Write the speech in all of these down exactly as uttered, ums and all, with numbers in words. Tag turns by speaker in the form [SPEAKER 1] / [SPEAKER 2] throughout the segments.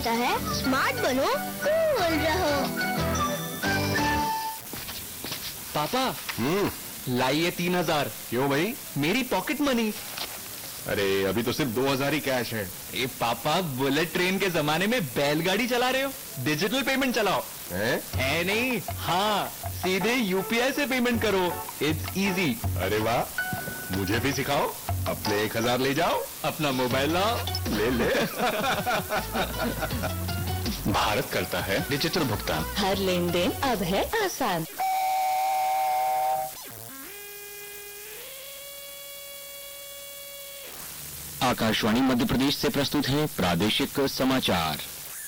[SPEAKER 1] कहता है स्मार्ट बनो, कूल रहो।
[SPEAKER 2] पापा,
[SPEAKER 3] हम्म
[SPEAKER 2] लाइए तीन हजार।
[SPEAKER 3] क्यों भाई?
[SPEAKER 2] मेरी पॉकेट मनी।
[SPEAKER 3] अरे अभी तो सिर्फ दो हजार ही कैश है।
[SPEAKER 2] ए पापा, बुलेट ट्रेन के जमाने में बैलगाड़ी चला रहे हो? डिजिटल पेमेंट चलाओ।
[SPEAKER 3] हैं?
[SPEAKER 2] है नहीं? हाँ, सीधे यूपीआई से पेमेंट करो। It's easy.
[SPEAKER 3] अरे वाह, मुझे भी सिखाओ। अपने एक हजार ले जाओ,
[SPEAKER 2] अपना मोबाइल लाओ,
[SPEAKER 3] ले ले। भारत करता है डिजिटल भुगतान।
[SPEAKER 4] हर लेन देन अब है आसान।
[SPEAKER 5] आकाशवाणी मध्य प्रदेश से प्रस्तुत हैं प्रादेशिक समाचार।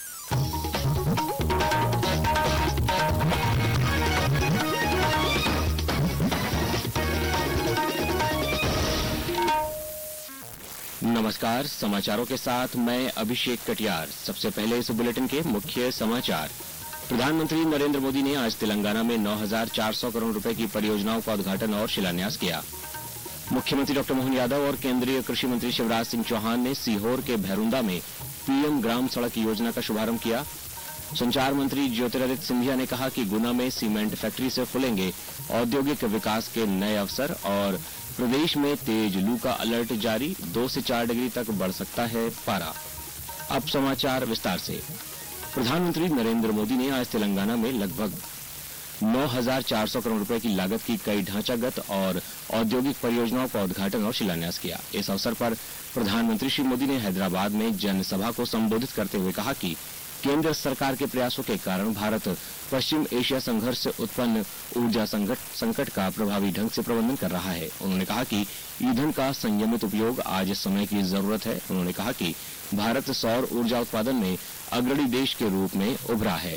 [SPEAKER 5] नमस्कार, समाचारों के साथ मैं अभिषेक कटियार। सबसे पहले इस बुलेटिन के मुख्य समाचार। प्रधानमंत्री नरेंद्र मोदी ने आज तेलंगाना में नौ हजार चार सौ करोड़ रुपए की परियोजनाओं का उद्घाटन और शिलान्यास किया। मुख्यमंत्री डॉक्टर मोहन यादव और केंद्रीय कृषि मंत्री शिवराज सिंह चौहान ने सीहोर के भैरुंदा में पीएम ग्राम सड़क योजना का शुभारंभ किया। संचार मंत्री ज्योतिरादित्य सिंधिया ने कहा कि गुना में सीमेंट फैक्ट्री से खुलेंगे औद्योगिक विकास के नए अवसर और प्रदेश में तेज लू का अलर्ट जारी, दो से चार डिग्री तक बढ़ सकता है पारा। अब समाचार विस्तार से। प्रधानमंत्री नरेंद्र मोदी ने आज तेलंगाना में लगभग नौ हजार चार सौ करोड़ रुपए की लागत की कई ढांचागत और औद्योगिक परियोजनाओं का उद्घाटन और शिलान्यास किया। इस अवसर पर प्रधानमंत्री श्री मोदी ने हैदराबाद में जनसभा को संबोधित करते हुए कहा कि केंद्र सरकार के प्रयासों के कारण भारत पश्चिम एशिया संघर्ष से उत्पन्न ऊर्जा संकट का प्रभावी ढंग से प्रबंधन कर रहा है। उन्होंने कहा कि ईंधन का संयमित उपयोग आज समय की जरूरत है। उन्होंने कहा कि भारत सौर ऊर्जा उत्पादन में अग्रणी देश के रूप में उभरा है।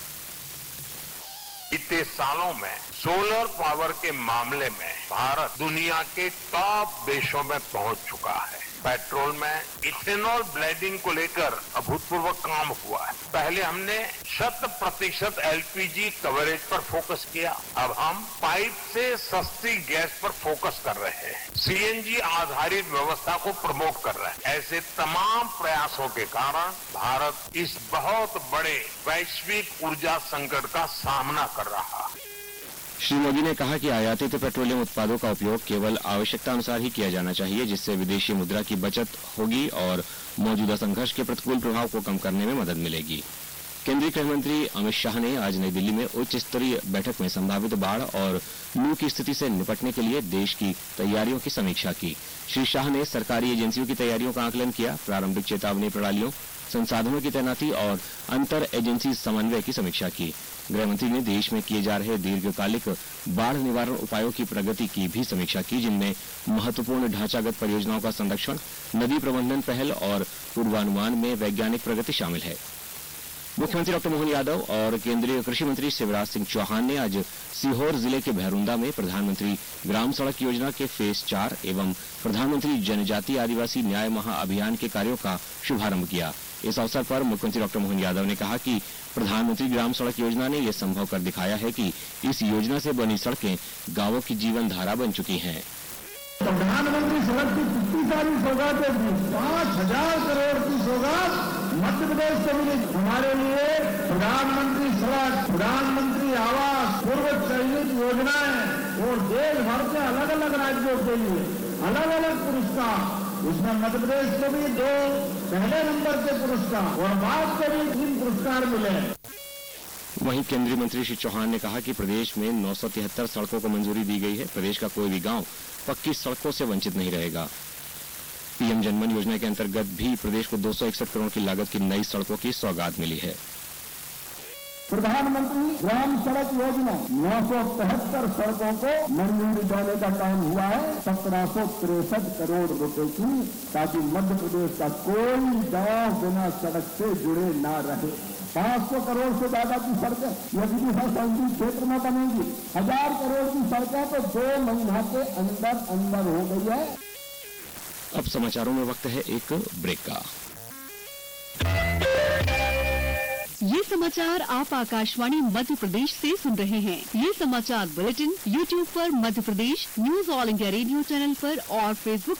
[SPEAKER 6] बीते सालों में सोलर पावर के मामले में भारत दुनिया के टॉप देशों में पहुंच चुका है। पेट्रोल में इथेनॉल ब्लेंडिंग को लेकर अभूतपूर्व काम हुआ है। पहले हमने शत प्रतिशत एलपीजी कवरेज पर फोकस किया, अब हम पाइप से सस्ती गैस पर फोकस कर रहे हैं। सीएनजी आधारित व्यवस्था को प्रमोट कर रहे हैं। ऐसे तमाम प्रयासों के कारण भारत इस बहुत बड़े वैश्विक ऊर्जा संकट का सामना कर रहा है।
[SPEAKER 5] श्री मोदी ने कहा कि आयातित पेट्रोलियम उत्पादों का उपयोग केवल आवश्यकता अनुसार ही किया जाना चाहिए, जिससे विदेशी मुद्रा की बचत होगी और मौजूदा संघर्ष के प्रतिकूल प्रभाव को कम करने में मदद मिलेगी। केंद्रीय गृह मंत्री अमित शाह ने आज नई दिल्ली में उच्च स्तरीय बैठक में संभावित बाढ़ और लू की स्थिति से निपटने के लिए देश की तैयारियों की समीक्षा की। श्री शाह ने सरकारी एजेंसियों की तैयारियों का आकलन किया, प्रारंभिक चेतावनी प्रणालियों, संसाधनों की तैनाती और अंतर एजेंसी समन्वय की समीक्षा की। गृहमंत्री ने देश में किए जा रहे दीर्घकालिक बाढ़ निवारण उपायों की प्रगति की भी समीक्षा की, जिनमें महत्वपूर्ण ढांचागत परियोजनाओं का संरक्षण, नदी प्रबंधन पहल और पूर्वानुमान में वैज्ञानिक प्रगति शामिल है। मुख्यमंत्री डॉक्टर मोहन यादव और केंद्रीय कृषि मंत्री शिवराज सिंह चौहान ने आज सीहोर जिले के भैरुंदा में प्रधानमंत्री ग्राम सड़क योजना के फेज चार एवं प्रधानमंत्री जनजातीय आदिवासी न्याय महाअभियान के कार्यों का शुभारंभ किया। इस अवसर पर मुख्यमंत्री डॉक्टर मोहन यादव ने कहा कि प्रधानमंत्री ग्राम सड़क योजना ने यह संभव कर दिखाया है कि इस योजना से बनी सड़कें गांवों की जीवन धारा बन चुकी हैं।
[SPEAKER 7] प्रधानमंत्री सड़क की कितनी सारी सौगातें दी, पांच हजार करोड़ की सौगात मध्य प्रदेश से मिली। हमारे लिए प्रधानमंत्री सड़क, प्रधानमंत्री आवास, पूर्व चयनित योजनाएं और देश भर के अलग अलग राज्यों के लिए अलग अलग पुरस्कार, उसमें मध्य प्रदेश को भी दो पहले नंबर के पुरस्कार और बाद को भी तीन पुरस्कार मिले।
[SPEAKER 5] वहीं केंद्रीय मंत्री श्री चौहान ने कहा कि प्रदेश में नौ सौ तिहत्तर सड़कों को मंजूरी दी गई है। प्रदेश का कोई भी गांव पक्की सड़कों से वंचित नहीं रहेगा। पीएम जनमन योजना के अंतर्गत भी प्रदेश को दो सौ इकसठ करोड़ की लागत की नई सड़कों की सौगात मिली है।
[SPEAKER 7] प्रधानमंत्री ग्राम सड़क योजना नौ सौ तिहत्तर सड़कों को मंजूरी देने का काम हुआ है, सत्रह सौ तिरसठ करोड़ रुपए की, ताकि मध्य प्रदेश का कोई गांव बिना सड़क से जुड़े ना रहे। पांच सौ करोड़ से ज्यादा की सड़कें यदि हर संसदीय क्षेत्र में बनेंगी, हजार करोड़ की सड़कें तो दो महीना के अंदर अंदर हो गई है।
[SPEAKER 5] अब समाचारों में वक्त है एक ब्रेक का।
[SPEAKER 8] ये समाचार आप आकाशवाणी मध्य प्रदेश से सुन रहे हैं। ये समाचार बुलेटिन यूट्यूब पर Madhya Pradesh news all India radio channel पर और फेसबुक